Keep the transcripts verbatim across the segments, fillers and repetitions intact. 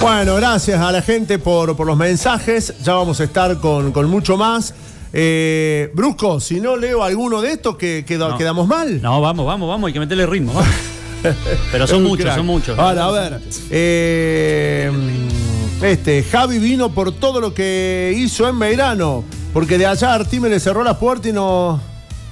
Bueno, gracias a la gente por, por los mensajes. Ya vamos a estar con, con mucho más. Eh, Brusco, si no leo alguno de estos, que, que no. quedamos mal. No, vamos, vamos, vamos, hay que meterle ritmo. Vamos. Pero son muchos, crack. son muchos. Ahora, a ver. Eh, este, Javi vino por todo lo que hizo en Belgrano. Porque de allá Artime le cerró la puerta y no.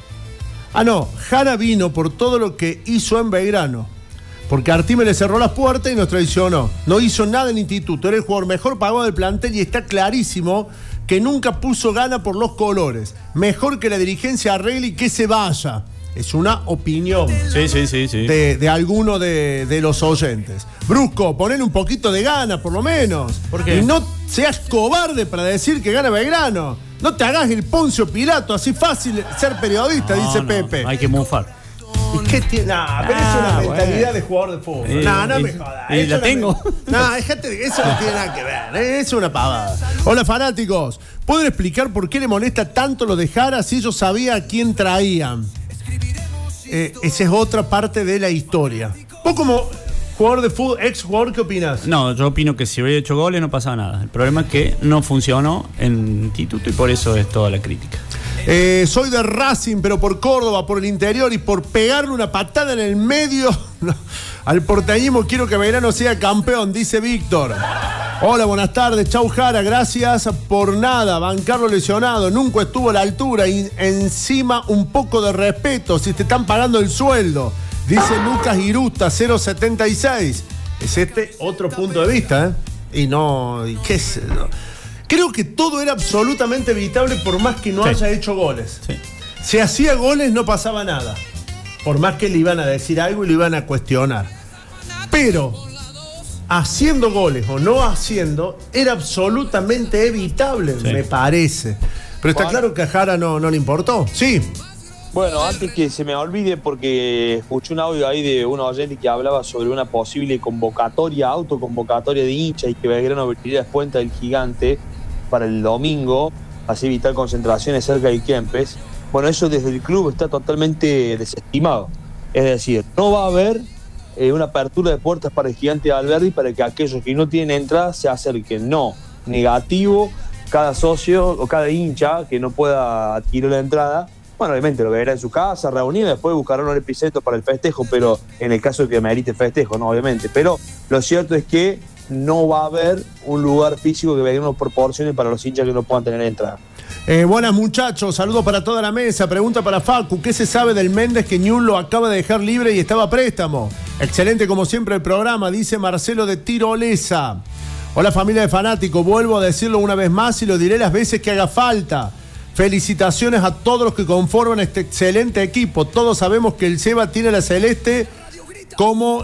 Ah, no. Jara vino por todo lo que hizo en Belgrano. Porque Artime le cerró las puertas y nos traicionó. No hizo nada en el instituto. Era el jugador mejor pagado del plantel y está clarísimo que nunca puso gana por los colores. Mejor que la dirigencia arregle y que se vaya. Es una opinión sí, sí, sí, sí. de, de alguno de, de los oyentes. Brusco, ponle un poquito de gana, por lo menos. ¿Por qué? Y no seas cobarde para decir que gana Belgrano. No te hagas el Poncio Pilato, así fácil ser periodista, no, dice no, Pepe. Hay que mufar. ¿Y qué tiene? Nah, pero ah, es una bueno. mentalidad de jugador de fútbol. Eh, no, no y, me jodas. Y la tengo. Me... No, déjate, eso no tiene nada que ver. Es una pavada. Hola, fanáticos. ¿Pueden explicar por qué le molesta tanto lo de Jara si ellos sabían a quién traían? Eh, esa es otra parte de la historia. Vos como jugador de fútbol, ex jugador, ¿qué opinas? No, yo opino que si hubiera hecho goles no pasaba nada. El problema es que no funcionó en instituto y por eso es toda la crítica. Eh, soy de Racing, pero por Córdoba, por el interior y por pegarle una patada en el medio no, al porteñismo quiero que Belgrano sea campeón, dice Víctor. Hola, buenas tardes, chau Jara, gracias por nada, bancarlo lesionado, nunca estuvo a la altura y encima un poco de respeto si te están pagando el sueldo, dice Lucas Irusta, cero setenta y seis. Es este otro punto de vista, ¿eh? Y no, y qué sé yo. Creo que todo era absolutamente evitable por más que no sí. haya hecho goles. Sí. Si hacía goles no pasaba nada. Por más que le iban a decir algo y le iban a cuestionar. Pero haciendo goles o no haciendo era absolutamente evitable, sí. me parece. Pero está claro que a Jara no, no le importó. Sí. Bueno, antes que se me olvide, porque escuché un audio ahí de un oyente que hablaba sobre una posible convocatoria, autoconvocatoria de hinchas y que Belgrano abriría las puertas del Gigante para el domingo, así evitar concentraciones cerca de Kempes. Bueno, eso desde el club está totalmente desestimado. Es decir, no va a haber eh, una apertura de puertas para el Gigante de Alberdi para que aquellos que no tienen entrada se acerquen. No, negativo, cada socio o cada hincha que no pueda adquirir la entrada, bueno, obviamente lo verá en su casa, reunido, después buscarán un epicentro para el festejo, pero en el caso de que merite festejo, no, obviamente. Pero lo cierto es que no va a haber un lugar físico que venga unas proporciones para los hinchas que no puedan tener entrada. Eh, buenas muchachos, saludos para toda la mesa. Pregunta para Facu, ¿qué se sabe del Méndez que Newell's lo acaba de dejar libre y estaba a préstamo? Excelente como siempre el programa, dice Marcelo de Tirolesa. Hola familia de fanáticos, vuelvo a decirlo una vez más y lo diré las veces que haga falta. Felicitaciones a todos los que conforman este excelente equipo. Todos sabemos que el Seba tiene la celeste como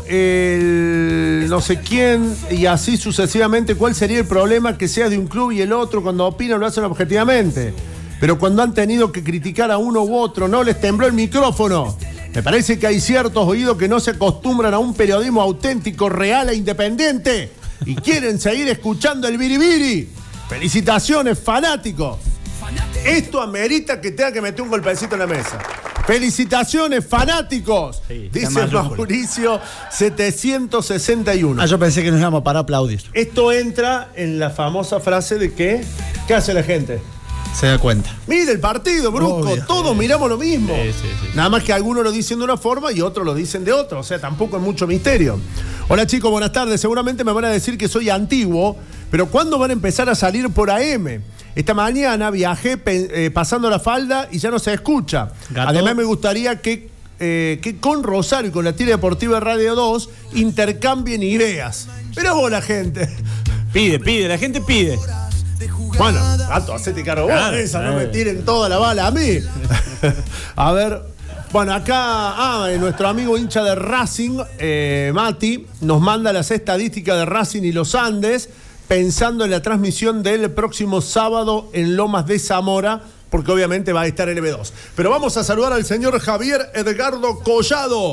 el no sé quién y así sucesivamente. ¿Cuál sería el problema que sea de un club y el otro? Cuando opinan lo hacen objetivamente. Pero cuando han tenido que criticar a uno u otro, no les tembló el micrófono. Me parece que hay ciertos oídos que no se acostumbran a un periodismo auténtico, real e independiente y quieren seguir escuchando el biribiri. Felicitaciones, fanáticos. Esto amerita que tenga que meter un golpecito en la mesa. Felicitaciones, fanáticos, sí, dice Mauricio setecientos sesenta y uno. Ah, yo pensé que nos íbamos a parar a aplaudir. Esto entra en la famosa frase de que ¿qué hace la gente? Se da cuenta. Mire el partido, Brusco, Obvio, todos sí. miramos lo mismo. Sí, sí, sí. Nada más que algunos lo dicen de una forma y otros lo dicen de otra. O sea, tampoco es mucho misterio. Hola chicos, buenas tardes. Seguramente me van a decir que soy antiguo, pero ¿cuándo van a empezar a salir por A M? Esta mañana viajé eh, pasando la falda y ya no se escucha. ¿Gato? Además me gustaría que, eh, que con Rosario y con la tira deportiva de Radio dos intercambien ideas. Pero vos la gente. Pide, pide, la gente pide. Bueno, gato, hacete cargo vos, claro, esa, no me tiren toda la bala a mí. A ver, bueno, acá ah, nuestro amigo hincha de Racing, eh, Mati, nos manda las estadísticas de Racing y los Andes, pensando en la transmisión del próximo sábado en Lomas de Zamora, porque obviamente va a estar en L B dos. Pero vamos a saludar al señor Javier Edgardo Collado.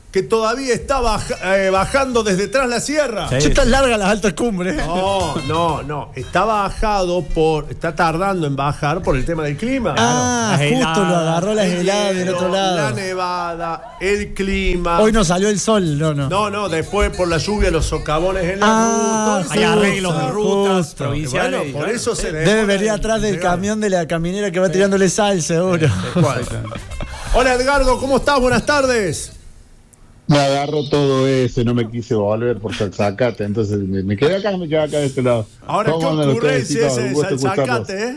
que todavía está baja, eh, bajando desde atrás la sierra. Sí. Ya están largas las altas cumbres. No, no, no. Está bajado por. Está tardando en bajar por el tema del clima. Ah, Las justo heladas, lo agarró las El heladas del hielo, otro La lado. nevada, el clima. Hoy no salió el sol, no, no. No, no, después por la lluvia, los socavones en la Ah, ruta. Hay todo eso. arreglos de rutas Justo. provinciales. Bueno, por Claro. eso se Debe venir atrás del camión de la caminera que va tirándole sal, seguro. Bueno. Hola Edgardo, ¿cómo estás? Buenas tardes. Me agarro todo eso, no me quise volver por Salzacate, entonces me, me quedé acá, me quedé acá de este lado. Ahora, ¿qué ¿Cómo andan ocurre ustedes, si chicos? ese Un gusto Salzacate,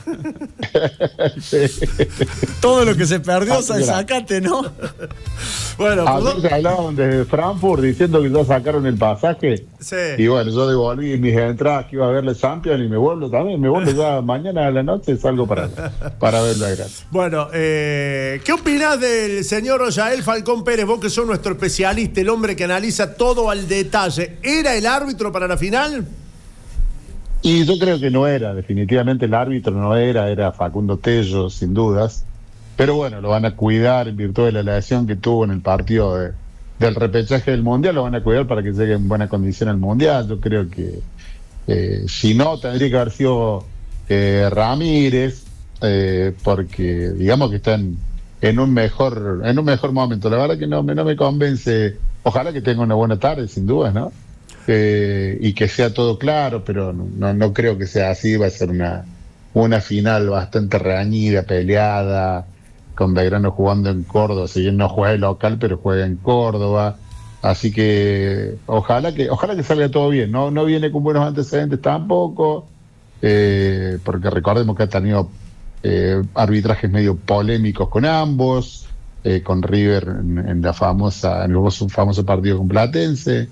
eh? Sí. Todo lo que se perdió, Ah, Salzacate, ¿no? Bueno, Ayer perdón. se hablaban desde Frankfurt diciendo que ya sacaron el pasaje. Sí. Y bueno, yo devolví mis entradas que iba a verle Champions y me vuelvo también, me vuelvo ya mañana a la noche, salgo para, para verlo a gratis. Bueno, eh, ¿qué opinás del señor Yael Falcón Pérez? Vos que sos nuestro especialista, el hombre que analiza todo al detalle. ¿Era el árbitro para la final? Y yo creo que no era, definitivamente el árbitro no era, era Facundo Tello, sin dudas. Pero bueno, lo van a cuidar en virtud de la lesión que tuvo en el partido de, del repechaje del Mundial, lo van a cuidar para que llegue en buena condición al Mundial. Yo creo que eh, si no, tendría que haber sido eh, Ramírez, eh, porque digamos que está en, en un mejor en un mejor momento. La verdad que no, no me convence. Ojalá que tenga una buena tarde, sin dudas, ¿no? Eh, y que sea todo claro, pero no, no creo que sea así. Va a ser una, una final bastante reñida, peleada, con Belgrano jugando en Córdoba, si bien no juega de local, pero juega en Córdoba. Así que ojalá que ojalá que salga todo bien. No, no viene con buenos antecedentes tampoco, eh, porque recordemos que ha tenido eh, arbitrajes medio polémicos con ambos, eh, con River en, en la famosa, en el famoso partido con Platense,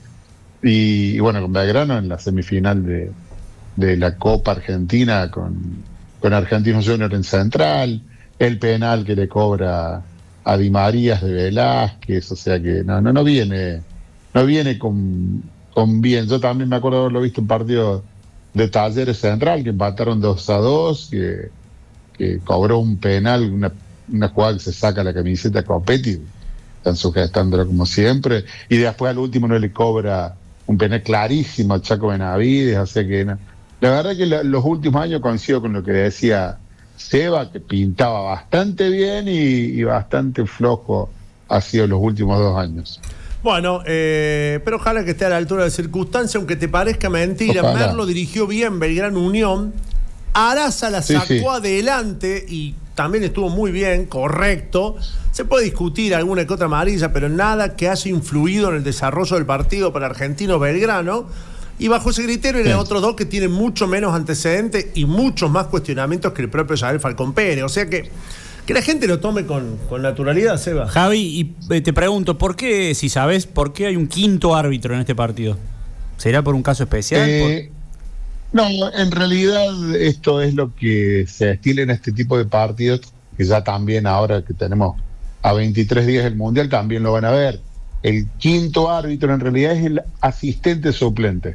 y, y bueno, con Belgrano en la semifinal de, de la Copa Argentina con, con Argentinos Juniors en Central, el penal que le cobra a Di Marías de Velázquez, o sea que no, no, no viene, no viene con, con bien. Yo también me acuerdo de haberlo visto en partido de Talleres Central, que empataron dos a dos, que, que cobró un penal, una, una jugada que se saca la camiseta Copetti, están sujetándola como siempre, y después al último no le cobra un penal clarísimo a Chaco Benavides, o sea que no. La verdad que la, los últimos años coincido con lo que decía Seba, que pintaba bastante bien y, y bastante flojo ha sido los últimos dos años. Bueno, eh, pero ojalá que esté a la altura de circunstancia, aunque te parezca mentira. Ojalá. Merlo dirigió bien Belgrano Unión, Araza la Sí, sacó sí. adelante y también estuvo muy bien, correcto. Se puede discutir alguna que otra amarilla, pero nada que haya influido en el desarrollo del partido para Argentino Belgrano. Y bajo ese criterio eran Sí. otros dos que tienen mucho menos antecedentes y muchos más cuestionamientos que el propio Yael Falcón Pérez. O sea que que la gente lo tome con, con naturalidad, Seba. Javi, y eh, te pregunto, ¿por qué, si sabes, por qué hay un quinto árbitro en este partido? ¿Será por un caso especial? Eh, no, en realidad esto es lo que se estila en este tipo de partidos, que ya también ahora que tenemos a veintitrés días del Mundial también lo van a ver. El quinto árbitro en realidad es el asistente suplente,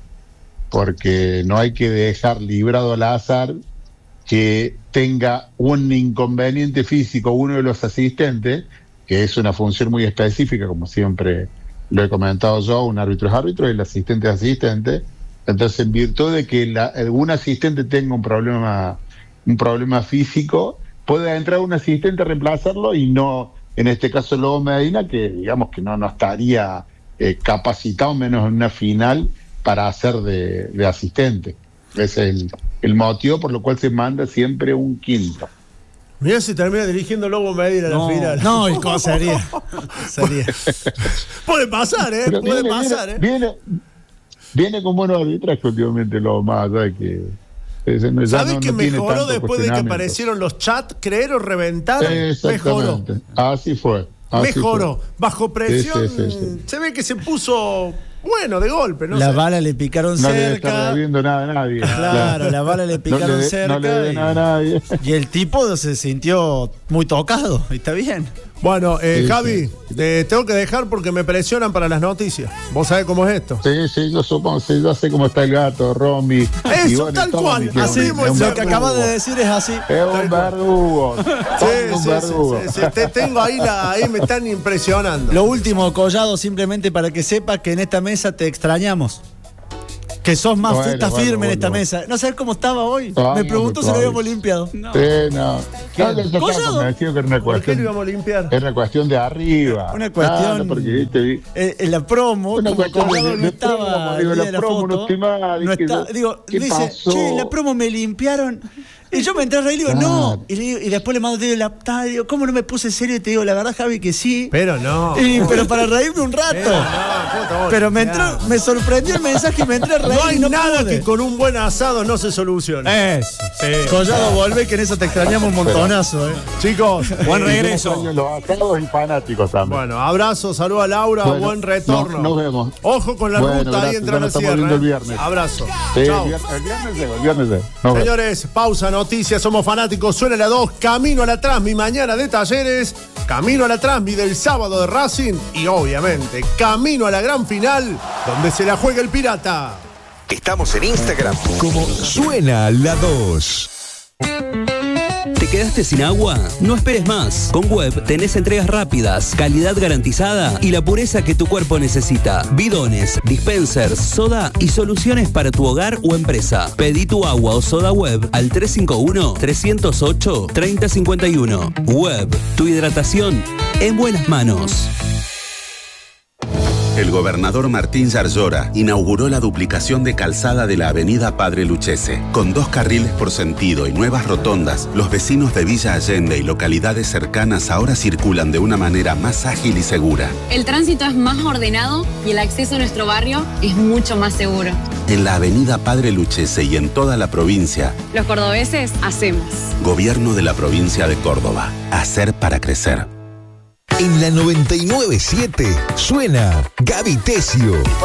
porque no hay que dejar librado al azar que tenga un inconveniente físico uno de los asistentes, que es una función muy específica, como siempre lo he comentado yo, un árbitro es árbitro y el asistente es asistente. Entonces, en virtud de que la, un asistente tenga un problema, un problema físico, puede entrar un asistente a reemplazarlo y no, en este caso Lobo Medina, que digamos que no, no estaría eh, capacitado, menos en una final, para hacer de, de asistente. Ese es el, el motivo por lo cual se manda siempre un quinto. Mirá si termina dirigiendo Lobo Medina No, la final. No, ¿y cómo sería? Sería. Puede pasar, ¿eh? Pero Puede viene, pasar, viene, ¿eh? Viene, viene con buenos arbitrajes últimamente, Lobo, más allá de que... ese no- ya ¿Sabés no- que no tiene mejoró tanto después de que cuestionamiento. aparecieron los chats? ¿Creer o reventar? Mejoró. Exactamente. Así fue. así Mejoró. fue. Bajo presión, Sí, sí, sí, sí. se ve que se puso bueno de golpe, ¿no? La sé. bala le picaron No le debe estar cerca. debiendo nada a nadie. Claro, la bala le No picaron le, de- cerca. no le debe y- nada a nadie. Y el tipo se sintió muy tocado, y está bien. Bueno, eh, Sí, Javi, te tengo que dejar porque me presionan para las noticias. ¿Vos sabés cómo es esto? Sí, sí, yo supongo, sí, yo sé cómo está el gato, Romy. Eso, tal cual, que así es mismo un es Lo que verdugo. acabas de decir es así. Es un verdugo. Sí, Es un sí, verdugo. sí, sí, sí. Te tengo ahí, la, ahí me están impresionando. Lo último, Collado, simplemente para que sepas que en esta mesa te extrañamos. Que sos más Bueno, está bueno, firme en esta bueno. mesa. ¿No sabes cómo estaba hoy? Ah, Me preguntó si lo todavía. habíamos limpiado. No. Sí, no. No, le tocaba ¿Collado? convencido que era una ¿Por qué cuestión. lo íbamos a limpiar? Era una cuestión de arriba. Una cuestión- Claro, porque, viste, vi- Eh, en la promo, Una como cuestión Collado de- no de estaba. promo, el digo, día la de la promo foto, no estoy mal, no dije está- yo, digo, ¿qué dice, pasó? che, en la promo me limpiaron. Y yo me entré a reír y digo, Claro. no. Y, le digo- y después le mando, te digo, la, ta, digo, ¿cómo no me puse serio? Y te digo, la verdad, Javi, que sí. Pero no. Y- pero para reírme un rato. Pero no, ¿cómo te voy a Pero me limpiar? entró, me sorprendió el mensaje y me entré a reír. No hay y no nada pude. que con un buen asado no se solucione. Eso, sí. Collado, volvé, que en eso te extrañamos un montonazo, eh. Chicos, Buen eh, regreso. Yo extraño los asados y fanáticos también. bueno, abrazo, saludo a Laura, Bueno, buen retorno. no- nos vemos. Ojo con la Bueno, ruta ahí gracias, entre ya la nos estamos sierra. viendo el eh. viernes. Abrazo. Sí, el Chao. viernes, el viernes llego, el viernes llego. Nos vemos. Señores, pausa, noticias, somos fanáticos, suena la dos, camino a la Transmi mañana de Talleres, camino a la Transmi del sábado de Racing y obviamente camino a la gran final donde se la juega el Pirata. Estamos en Instagram. Como suena la dos. ¿Te quedaste sin agua? No esperes más. Con Web tenés entregas rápidas, calidad garantizada y la pureza que tu cuerpo necesita. Bidones, dispensers, soda y soluciones para tu hogar o empresa. Pedí tu agua o soda Web al tres cinco uno, tres cero ocho, tres cero cinco uno. Web, tu hidratación en buenas manos. El gobernador Martín Yarlora inauguró la duplicación de calzada de la avenida Padre Luchese. Con dos carriles por sentido y nuevas rotondas, los vecinos de Villa Allende y localidades cercanas ahora circulan de una manera más ágil y segura. El tránsito es más ordenado y el acceso a nuestro barrio es mucho más seguro. En la avenida Padre Luchese y en toda la provincia, Los cordobeses hacemos. Gobierno de la provincia de Córdoba. Hacer para crecer. En la noventa y nueve punto siete suena Gaby Tesio.